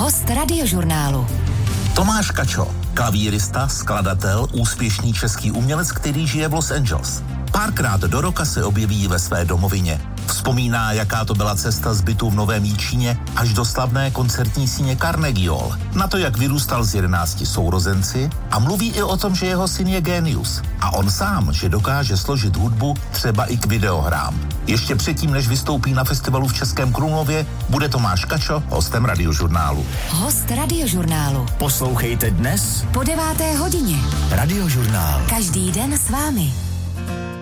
Host Radiožurnálu. Tomáš Kačo, klavírista, skladatel, úspěšný český umělec, který žije v Los Angeles. Párkrát do roka se objeví ve své domovině. Vzpomíná, jaká to byla cesta z bytu v Novém Jičíně až do slavné koncertní síně Carnegie Hall. Na to, jak vyrůstal s 11 sourozenci a mluví i o tom, že jeho syn je génius. A on sám, že dokáže složit hudbu třeba i k videohrám. Ještě předtím, než vystoupí na festivalu v Českém Krumlově, bude Tomáš Kačo hostem Radiožurnálu. Host Radiožurnálu. Poslouchejte dnes Po 9. hodině. Radiožurnál. Každý den s vámi.